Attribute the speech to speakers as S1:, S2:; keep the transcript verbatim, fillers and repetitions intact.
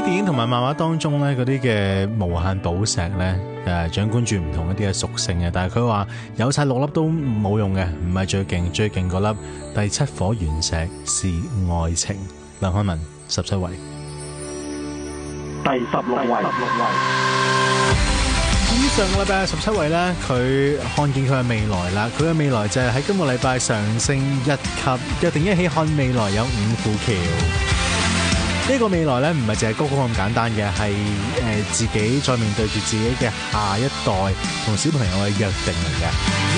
S1: 電影同埋漫畫當中咧，嗰啲嘅無限寶石咧，誒掌管住唔同一啲嘅屬性嘅。但係佢話有晒六粒都冇用嘅，唔係最勁，最勁嗰粒第七顆原石是愛情。梁漢文十七位，
S2: 第十六位。
S1: 咁上個禮拜十七位咧，佢看見佢嘅未來啦。佢嘅未來就係喺今個禮拜上升一級，約定一起看未來有五虎橋。呢個未來咧，唔係淨係高高咁簡單嘅，係誒自己再面對住自己嘅下一代同小朋友嘅約定嚟嘅。